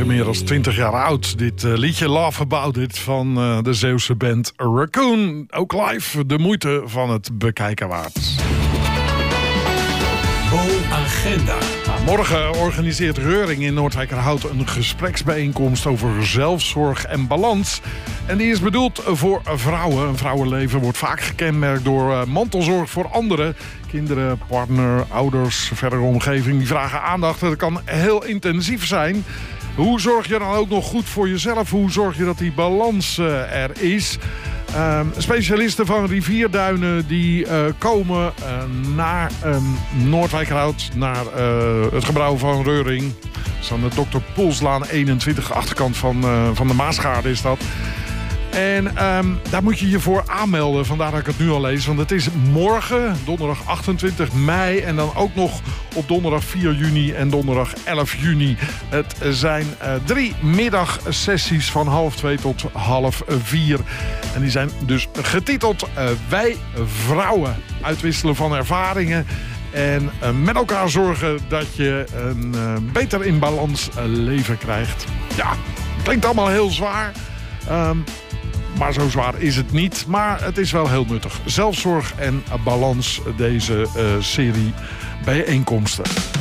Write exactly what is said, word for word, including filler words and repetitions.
meer dan twintig jaar oud. Dit uh, liedje Love About It van uh, de Zeeuwse band Raccoon. Ook live de moeite van het bekijken waard. Bo-agenda. Nou, morgen organiseert Reuring in Noordwijkerhout een gespreksbijeenkomst over zelfzorg en balans. En die is bedoeld voor vrouwen. Een vrouwenleven wordt vaak gekenmerkt door uh, mantelzorg voor anderen. Kinderen, partner, ouders, verdere omgeving, die vragen aandacht. Dat kan heel intensief zijn. Hoe zorg je dan ook nog goed voor jezelf? Hoe zorg je dat die balans uh, er is? Uh, specialisten van Rivierduinen die uh, komen uh, naar um, Noordwijkerhout, naar uh, het gebouw van Reuring. Dat is aan de dokter Poelslaan eenentwintig, achterkant van, uh, van de Maasgaarde is dat. En um, daar moet je je voor aanmelden. Vandaar dat ik het nu al lees. Want het is morgen, donderdag achtentwintig mei. En dan ook nog op donderdag vier juni en donderdag elf juni. Het zijn uh, drie middagsessies van half twee tot half vier. En die zijn dus getiteld uh, Wij Vrouwen. Uitwisselen van ervaringen. En uh, met elkaar zorgen dat je een uh, beter in balans uh, leven krijgt. Ja, klinkt allemaal heel zwaar. Um, Maar zo zwaar is het niet. Maar het is wel heel nuttig. Zelfzorg en balans, deze uh, serie bijeenkomsten.